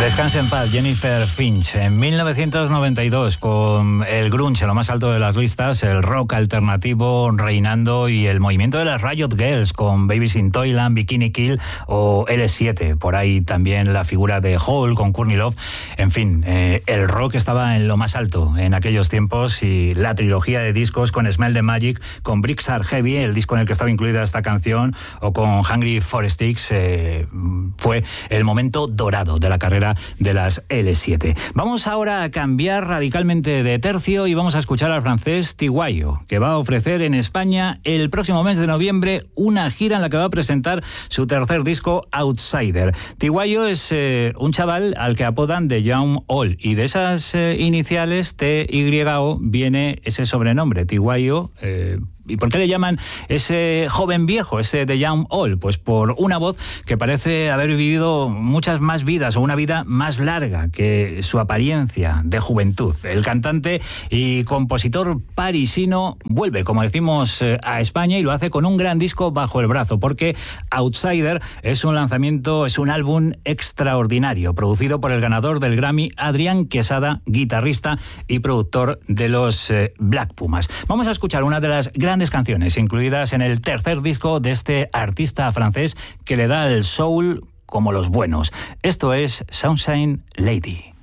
Descanse en paz, Jennifer Finch. En 1992, con el grunge en lo más alto de las listas, el rock alternativo reinando y el movimiento de las Riot Girls con Babies in Toyland, Bikini Kill o L7. Por ahí también la figura de Hole con Courtney Love. En fin, el rock estaba en lo más alto en aquellos tiempos y la trilogía de discos con Smell the Magic, con Bricks Are Heavy, el disco en el que estaba incluida esta canción, o con Hungry for Sticks, fue el momento dorado de la carrera de las L7. Vamos ahora a cambiar radicalmente de tercio y vamos a escuchar al francés Tiguayo, que va a ofrecer en España el próximo mes de noviembre una gira en la que va a presentar su tercer disco, Outsider. Tiguayo es un chaval al que apodan The Young Old, y de esas iniciales TYO viene ese sobrenombre, Tiguayo. ¿Y por qué le llaman ese joven viejo, ese The Young Old? Pues por una voz que parece haber vivido muchas más vidas o una vida más larga que su apariencia de juventud. El cantante y compositor parisino vuelve, como decimos, a España, y lo hace con un gran disco bajo el brazo, porque Outsider es un lanzamiento, es un álbum extraordinario, producido por el ganador del Grammy, Adrián Quesada, guitarrista y productor de los Black Pumas. Vamos a escuchar una de las grandes canciones incluidas en el tercer disco de este artista francés que le da el soul como los buenos. Esto es Sunshine Lady.